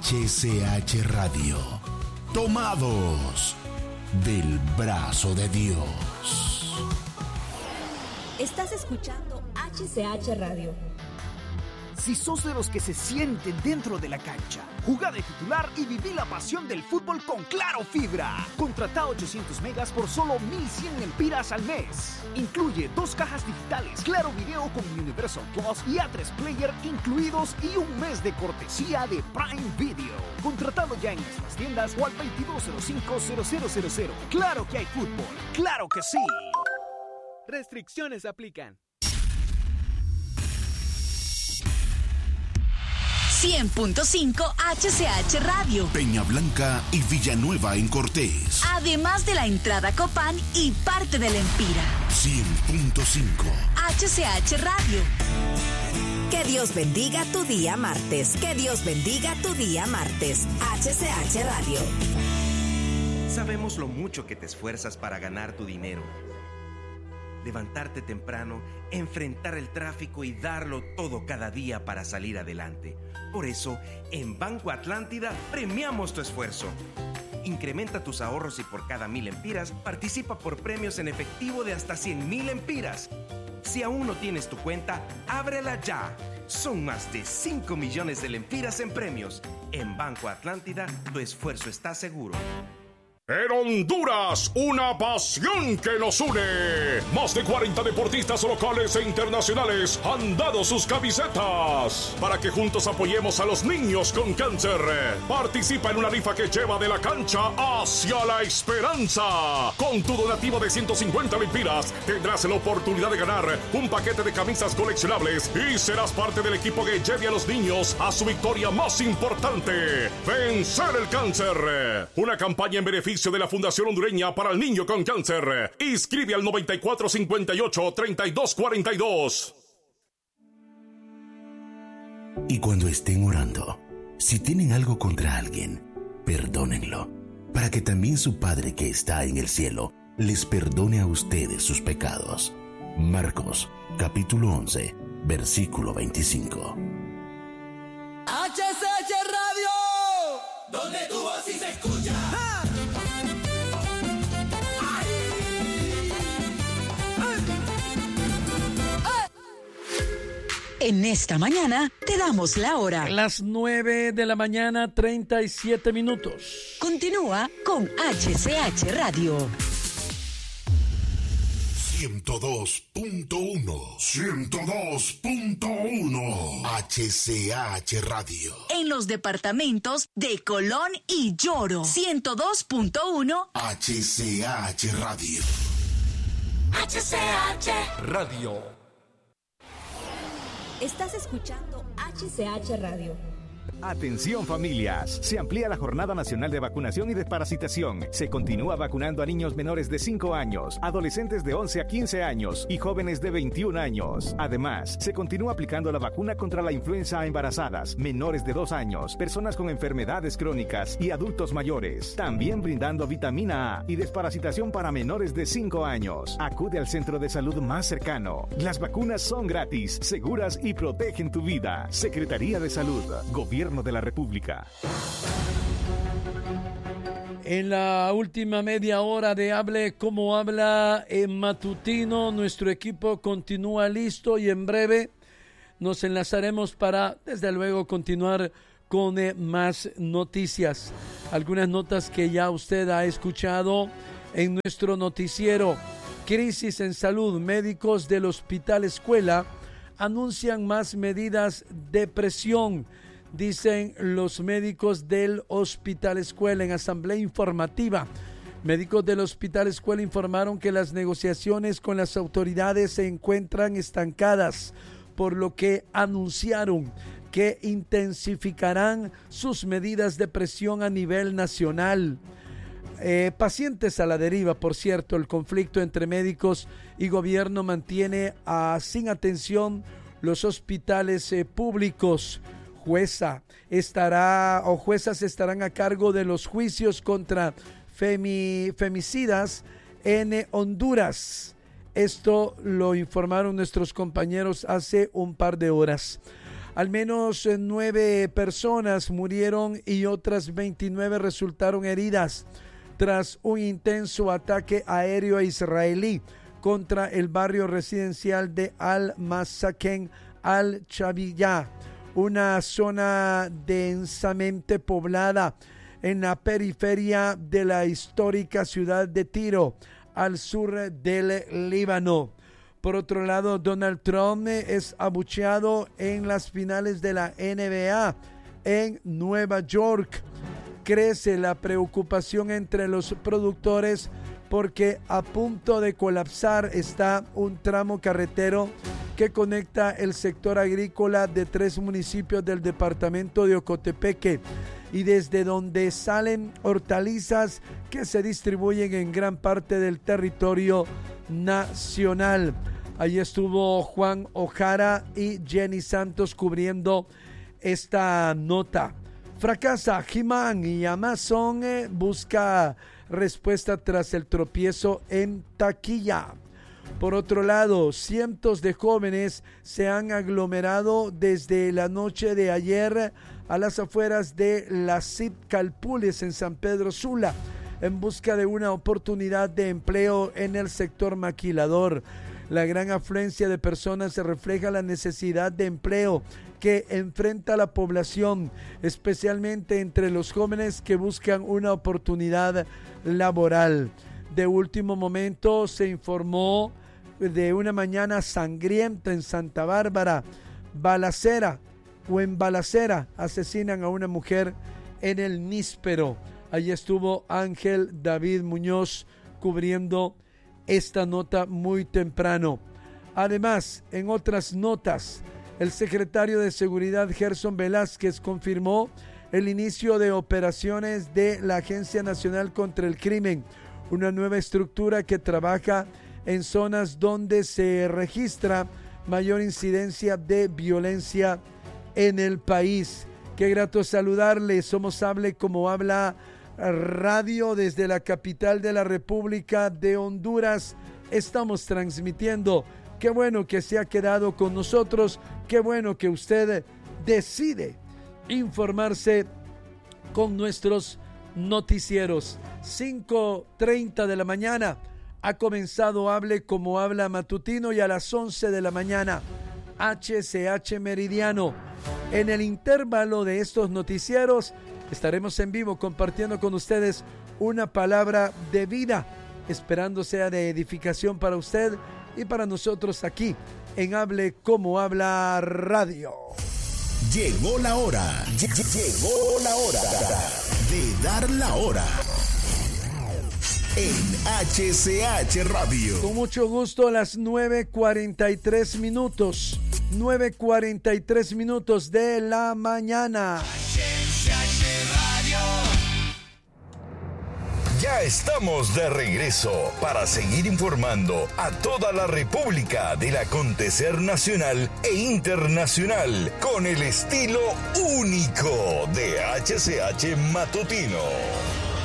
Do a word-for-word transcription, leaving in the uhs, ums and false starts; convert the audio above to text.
H C H Radio. Tomados del brazo de Dios. Estás escuchando H C H Radio. Si sos de los que se sienten dentro de la cancha, jugá de titular y viví la pasión del fútbol con Claro Fibra. Contratá ochocientos megas por solo mil cien lempiras al mes. Incluye dos cajas digitales, Claro Video con Universal Plus y A tres Player incluidos y un mes de cortesía de Prime Video. Contratalo ya en nuestras tiendas o al veintidós cero cinco cero cero cero cero. ¡Claro que hay fútbol! ¡Claro que sí! Restricciones aplican. cien punto cinco H C H Radio. Peña Blanca y Villanueva en Cortés. Además de la entrada Copán y parte del Empira. cien punto cinco H C H Radio. Que Dios bendiga tu día martes. Que Dios bendiga tu día martes. H C H Radio. Sabemos lo mucho que te esfuerzas para ganar tu dinero. Levantarte temprano, enfrentar el tráfico y darlo todo cada día para salir adelante. Por eso, en Banco Atlántida premiamos tu esfuerzo. Incrementa tus ahorros y por cada mil empiras participa por premios en efectivo de hasta cien mil empiras. Si aún no tienes tu cuenta, ábrela ya. Son más de cinco millones de lempiras en premios. En Banco Atlántida, tu esfuerzo está seguro. En Honduras, una pasión que nos une. Más de cuarenta deportistas locales e internacionales han dado sus camisetas para que juntos apoyemos a los niños con cáncer. Participa en una rifa que lleva de la cancha hacia la esperanza. Con tu donativo de ciento cincuenta lempiras tendrás la oportunidad de ganar un paquete de camisas coleccionables y serás parte del equipo que lleve a los niños a su victoria más importante: vencer el cáncer. Una campaña en beneficio de la Fundación Hondureña para el Niño con Cáncer. Inscribe al noventa y cuatro cincuenta y ocho treinta y dos cuarenta y dos. Y cuando estén orando, si tienen algo contra alguien, perdónenlo, para que también su Padre que está en el cielo les perdone a ustedes sus pecados. Marcos, capítulo once, versículo veinticinco. H C H Radio, donde tu voz sí se escucha. ¡Ah! En esta mañana te damos la hora. Las nueve de la mañana, treinta y siete minutos. Continúa con H C H Radio. ciento dos punto uno. ciento dos punto uno. H C H Radio. En los departamentos de Colón y Lloro. ciento dos punto uno. H C H Radio. H C H Radio. Estás escuchando H C H Radio. Atención familias, se amplía la Jornada Nacional de Vacunación y Desparasitación. Se continúa vacunando a niños menores de cinco años, adolescentes de once a quince años y jóvenes de veintiún años. Además, se continúa aplicando la vacuna contra la influenza a embarazadas, menores de dos años, personas con enfermedades crónicas y adultos mayores. También brindando vitamina A y desparasitación para menores de cinco años. Acude al centro de salud más cercano. Las vacunas son gratis, seguras y protegen tu vida. Secretaría de Salud, Gobierno de la República. En la última media hora de Hable Como Habla en Matutino, nuestro equipo continúa listo y en breve nos enlazaremos para, desde luego, continuar con eh, más noticias. Algunas notas que ya usted ha escuchado en nuestro noticiero. Crisis en salud. Médicos del Hospital Escuela anuncian más medidas de presión. Dicen los médicos del Hospital Escuela en asamblea informativa. Médicos del Hospital Escuela informaron que las negociaciones con las autoridades se encuentran estancadas, por lo que anunciaron que intensificarán sus medidas de presión a nivel nacional. Eh, pacientes a la deriva, por cierto. El conflicto entre médicos y gobierno mantiene a, sin atención los hospitales eh, públicos. Jueza estará o juezas estarán a cargo de los juicios contra femi, femicidas en Honduras. Esto lo informaron nuestros compañeros hace un par de horas. Al menos nueve personas murieron y otras veintinueve resultaron heridas tras un intenso ataque aéreo israelí contra el barrio residencial de Al-Masaken Al-Chabiyah, una zona densamente poblada en la periferia de la histórica ciudad de Tiro, al sur del Líbano. Por otro lado, Donald Trump es abucheado en las finales de la N B A en Nueva York. Crece la preocupación entre los productores porque a punto de colapsar está un tramo carretero que conecta el sector agrícola de tres municipios del departamento de Ocotepeque y desde donde salen hortalizas que se distribuyen en gran parte del territorio nacional. Allí estuvo Juan Ojara y Jenny Santos cubriendo esta nota. Fracasa He-Man y Amazon eh, busca respuesta tras el tropiezo en taquilla. Por otro lado, cientos de jóvenes se han aglomerado desde la noche de ayer a las afueras de la C I P Calpules en San Pedro Sula en busca de una oportunidad de empleo en el sector maquilador. La gran afluencia de personas se refleja la necesidad de empleo que enfrenta la población, especialmente entre los jóvenes que buscan una oportunidad laboral. De último momento se informó de una mañana sangrienta en Santa Bárbara. Balacera o en balacera asesinan a una mujer en el Níspero. Allí estuvo Ángel David Muñoz cubriendo esta nota muy temprano. Además, en otras notas, el secretario de Seguridad Gerson Velázquez confirmó el inicio de operaciones de la Agencia Nacional contra el Crimen, una nueva estructura que trabaja en zonas donde se registra mayor incidencia de violencia en el país. Qué grato saludarle. Somos Hable Como Habla Radio desde la capital de la República de Honduras. Estamos transmitiendo. Qué bueno que se ha quedado con nosotros. Qué bueno que usted decide informarse con nuestros noticieros. cinco treinta de la mañana ha comenzado Hable Como Habla Matutino y a las once de la mañana H C H Meridiano. En el intervalo de estos noticieros estaremos en vivo compartiendo con ustedes una palabra de vida, esperando sea de edificación para usted y para nosotros aquí en Hable Como Habla Radio. Llegó la hora, llegó la hora de dar la hora en H C H Radio. Con mucho gusto, a las nueve cuarenta y tres minutos, nueve cuarenta y tres minutos de la mañana. Ya estamos de regreso para seguir informando a toda la República del acontecer nacional e internacional con el estilo único de H C H Matutino.